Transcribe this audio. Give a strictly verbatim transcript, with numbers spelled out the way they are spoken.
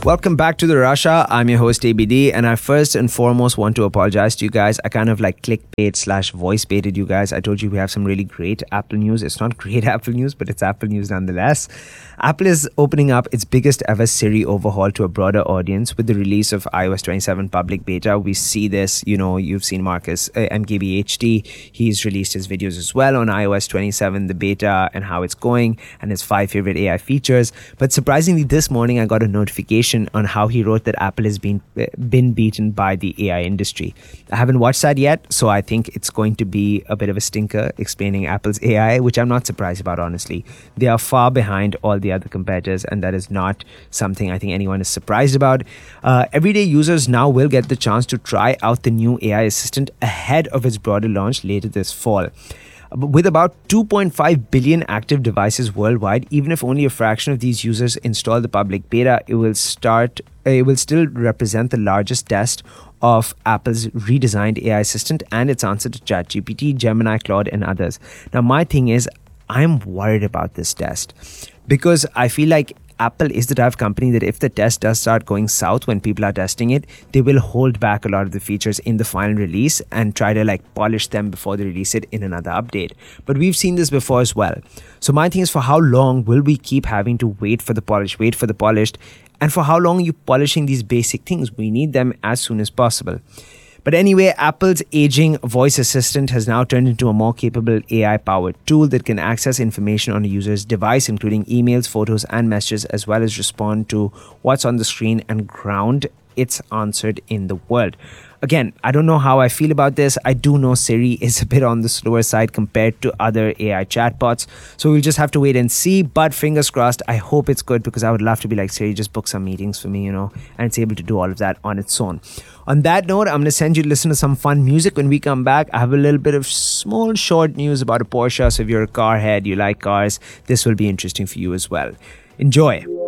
Welcome back to the Russia. I'm your host A B D, and I first and foremost want to apologize to you guys. I kind of like clickbait slash voice baited you guys. I told you we have some really great Apple news. It's not great Apple news, but it's Apple news nonetheless. Apple is opening up its biggest ever Siri overhaul to a broader audience with the release of i O S twenty-seven public beta. We see this, you know, you've seen Marcus, uh, M K B H D. He's released his videos as well on i O S twenty-seven, the beta and how it's going, and his five favorite A I features. But surprisingly, this morning I got a notification on how he wrote that Apple has been been beaten by the A I industry. I haven't watched that yet, so I think it's going to be a bit of a stinker explaining Apple's A I, which I'm not surprised about, honestly. They are far behind all the other competitors, and that is not something I think anyone is surprised about. Uh, everyday users now will get the chance to try out the new A I assistant ahead of its broader launch later this fall. With about two point five billion active devices worldwide, even if only a fraction of these users install the public beta, it will start. It will still represent the largest test of Apple's redesigned A I assistant and its answer to ChatGPT, Gemini, Claude, and others. Now, my thing is, I'm worried about this test because I feel like Apple is the type of company that if the test does start going south when people are testing it, they will hold back a lot of the features in the final release and try to like polish them before they release it in another update. But we've seen this before as well. So my thing is, for how long will we keep having to wait for the polish, wait for the polished? And for how long are you polishing these basic things? We need them as soon as possible. But anyway, Apple's aging voice assistant has now turned into a more capable A I-powered tool that can access information on a user's device, including emails, photos, and messages, as well as respond to what's on the screen and ground it's answered in the world. Again, I don't know how I feel about this. I do know Siri is a bit on the slower side compared to other A I chatbots. So we'll just have to wait and see. But fingers crossed, I hope it's good because I would love to be like, Siri, just book some meetings for me, you know, and it's able to do all of that on its own. On that note, I'm going to send you to listen to some fun music. When we come back, I have a little bit of small, short news about a Porsche. So if you're a car head, you like cars, this will be interesting for you as well. Enjoy.